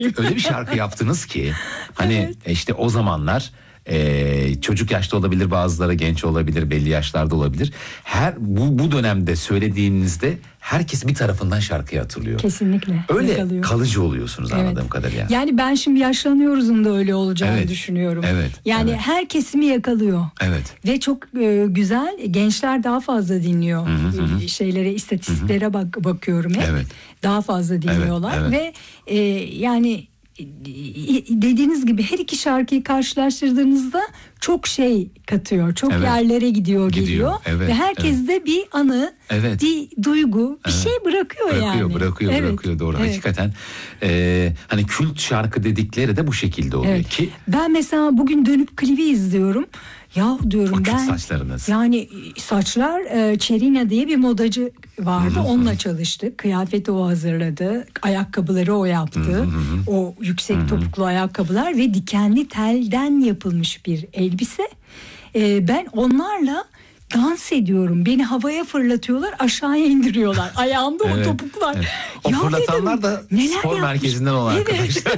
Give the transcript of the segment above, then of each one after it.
öyle bir şarkı yaptınız ki hani işte o zamanlar çocuk yaşta olabilir, bazıları genç olabilir, belli yaşlarda olabilir. Bu dönemde söylediğinizde herkes bir tarafından şarkıyı hatırlıyor. Kesinlikle. Öyle yakalıyor. Kalıcı oluyorsunuz anladığım kadarıyla. Yani ben şimdi yaşlanıyoruzun da öyle olacağını düşünüyorum. Evet. Yani her kesimi yakalıyor. Evet. Ve çok güzel, gençler daha fazla dinliyor. Şeylere, istatistiklere bakıyorum hep. Evet. Daha fazla dinliyorlar ve yani dediğiniz gibi her iki şarkıyı karşılaştırdığınızda çok şey katıyor. Çok yerlere geliyor. Evet, ve herkes de bir anı, bir duygu, bir şey bırakıyor yani. Bırakıyor doğru. Evet. Hakikaten hani kült şarkı dedikleri de bu şekilde oluyor ki. Ben mesela bugün dönüp klibi izliyorum. Ya diyorum ben saçlarınız. Yani saçlar Çerina diye bir modacı vardı. Onunla çalıştık. Kıyafeti o hazırladı. Ayakkabıları o yaptı. O yüksek topuklu ayakkabılar ve dikenli telden yapılmış bir elbise. Ben onlarla dans ediyorum. Beni havaya fırlatıyorlar, aşağıya indiriyorlar. Ayağımda o topuklar. Evet. O ya fırlatanlar dedim, da spor merkezinden olan arkadaşlar.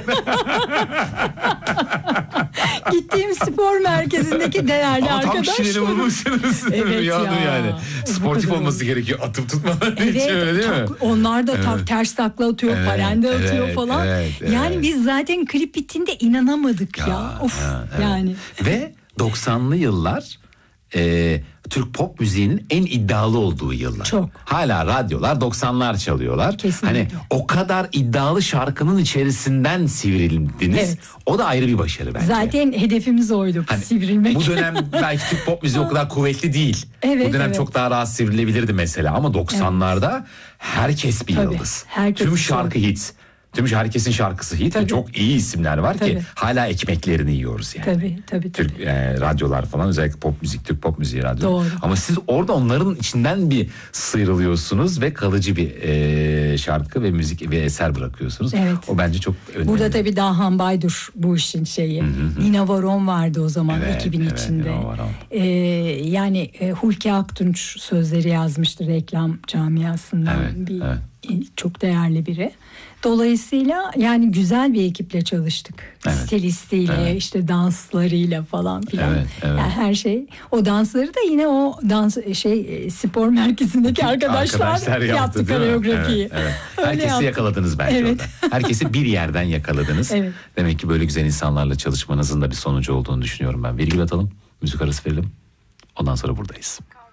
Gittiğim spor merkezindeki değerli arkadaşlar. Tam kişileri bulmuşsunuz. Evet ya. Yani. Sportif olması gerekiyor. Atıp tutmalar için öyle değil mi? Onlar da ters takla atıyor, parende atıyor falan. Yani biz zaten klip bittiğinde inanamadık ya. Yani. Ve 90'lı yıllar Türk pop müziğinin en iddialı olduğu yıllar. Çok. Hala radyolar 90'lar çalıyorlar. Kesinlikle. Hani o kadar iddialı şarkının içerisinden sivrildiniz. Evet. O da ayrı bir başarı bence. Zaten hedefimiz oydu, hani sivrilmek. Bu dönem belki Türk pop müziği o kadar kuvvetli değil. Bu dönem çok daha rahat sivrilebilirdi mesela ama 90'larda herkes bir yıldız. Tüm şarkı hit. Tüm herkesin şarkısı hit. Çok iyi isimler var ki hala ekmeklerini yiyoruz yani. Tabii. Türk radyolar falan, özellikle pop müzik, Türk pop müziği radyo. Doğru. Ama siz orada onların içinden bir sıyrılıyorsunuz ve kalıcı bir şarkı ve müzik ve eser bırakıyorsunuz. Evet. O bence çok önemli. Burada tabii Dahan Baydur bu işin şeyi. Nina Varon vardı o zaman 2000 içinde. Yani Hulki Aktunç sözleri yazmıştı reklam camiasından. Çok değerli biri. Dolayısıyla yani güzel bir ekiple çalıştık. Stilistiyle, işte danslarıyla falan filan. Yani her şey. O dansları da yine o spor merkezindeki arkadaşlar yaptı koreografiyi. Herkesi yakaladınız bence orada. Herkesi bir yerden yakaladınız. Demek ki böyle güzel insanlarla çalışmanızın da bir sonucu olduğunu düşünüyorum ben. Virgül atalım, müzik arası verelim. Ondan sonra buradayız.